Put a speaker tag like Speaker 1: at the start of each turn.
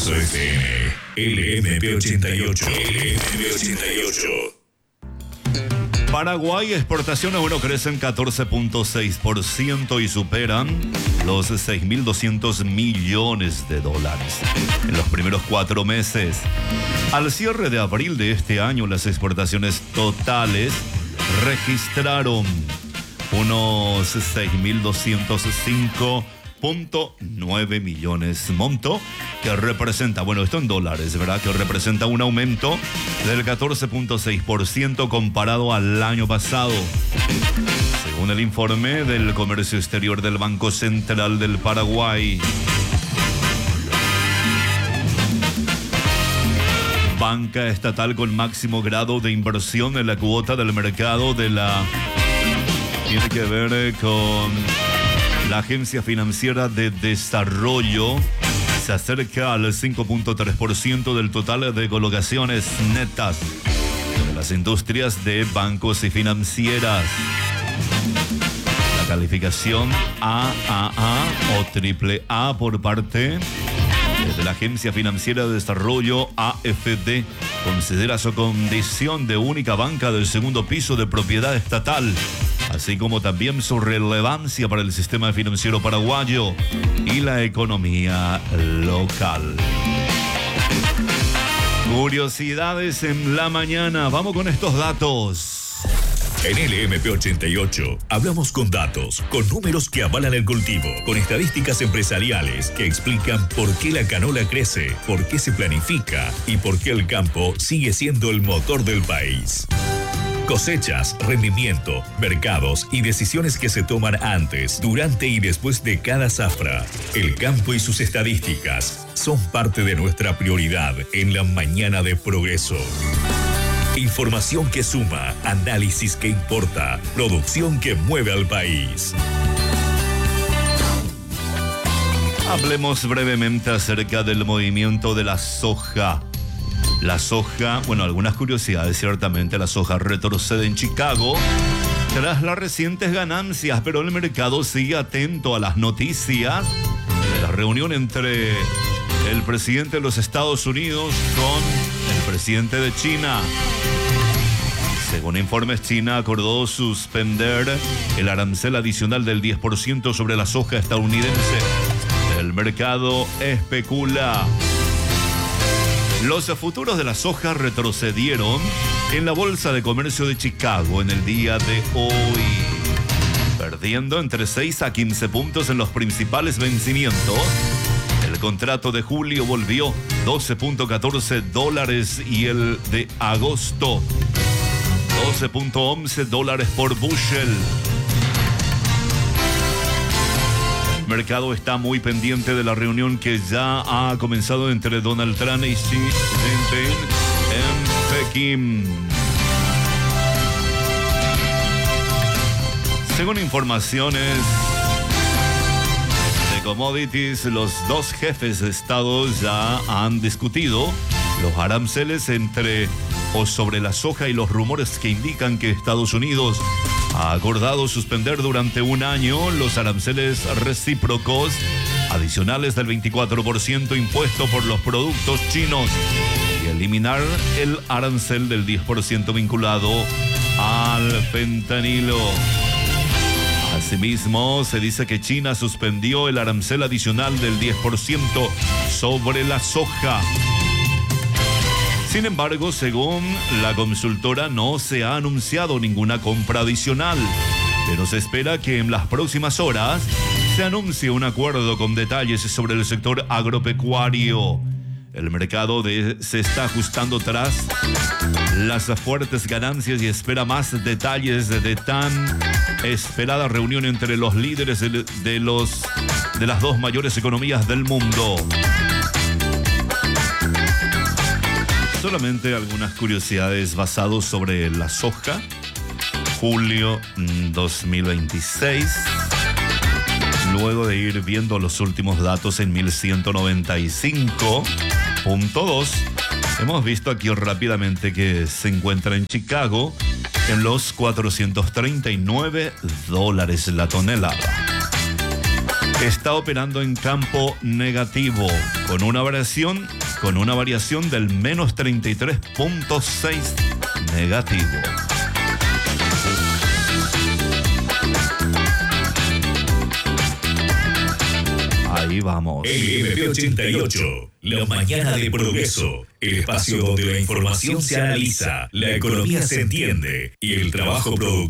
Speaker 1: FM, LMP88, LMP88.
Speaker 2: Paraguay, exportaciones, crecen 14.6% y superan los 6.200 millones de dólares en los primeros 4 meses. Al cierre de abril de este año, las exportaciones totales registraron unos 6.205.9 millones, monto que representa, esto en dólares, ¿verdad? Que representa un aumento del 14.6% comparado al año pasado. Según el informe del comercio exterior del Banco Central del Paraguay. Banca estatal con máximo grado de inversión en la cuota del mercado de la... Tiene que ver con la Agencia Financiera de Desarrollo. Se acerca al 5.3% del total de colocaciones netas de las industrias de bancos y financieras. La calificación AAA o AAA por parte de la Agencia Financiera de Desarrollo, AFD, considera su condición de única banca del segundo piso de propiedad estatal, así como también su relevancia para el sistema financiero paraguayo y la economía local. Curiosidades en la mañana. Vamos con estos datos.
Speaker 1: En LMP88 hablamos con datos, con números que avalan el cultivo, con estadísticas empresariales que explican por qué la canola crece, por qué se planifica y por qué el campo sigue siendo el motor del país. Cosechas, rendimiento, mercados y decisiones que se toman antes, durante y después de cada zafra. El campo y sus estadísticas son parte de nuestra prioridad en la mañana de progreso. Información que suma, análisis que importa, producción que mueve al país.
Speaker 2: Hablemos brevemente acerca del movimiento de la soja. La soja, algunas curiosidades, ciertamente la soja retrocede en Chicago tras las recientes ganancias, pero el mercado sigue atento a las noticias de la reunión entre el presidente de los Estados Unidos con el presidente de China. Según informes, China acordó suspender el arancel adicional del 10% sobre la soja estadounidense. El mercado especula. Los futuros de la soja retrocedieron en la Bolsa de Comercio de Chicago en el día de hoy, perdiendo entre 6 a 15 puntos en los principales vencimientos. El contrato de julio volvió $12.14 y el de agosto $12.11 por bushel. El mercado está muy pendiente de la reunión que ya ha comenzado entre Donald Trump y Xi Jinping en Pekín. Según informaciones de Commodities, los dos jefes de Estado ya han discutido los aranceles sobre la soja y los rumores que indican que Estados Unidos ha acordado suspender durante un año los aranceles recíprocos adicionales del 24% impuesto por los productos chinos y eliminar el arancel del 10% vinculado al fentanilo. Asimismo, se dice que China suspendió el arancel adicional del 10% sobre la soja. Sin embargo, según la consultora, no se ha anunciado ninguna compra adicional, pero se espera que en las próximas horas se anuncie un acuerdo con detalles sobre el sector agropecuario. El mercado se está ajustando tras las fuertes ganancias y espera más detalles de tan esperada reunión entre los líderes de las dos mayores economías del mundo. Solamente algunas curiosidades basadas sobre la soja. Julio 2026. Luego de ir viendo los últimos datos en 1195.2, hemos visto aquí rápidamente que se encuentra en Chicago en los $439 la tonelada. está operando en campo negativo, con una variación del menos 33.6 negativo. Ahí vamos.
Speaker 1: LMP88, la mañana de progreso. El espacio donde la información se analiza, la economía se entiende y el trabajo productivo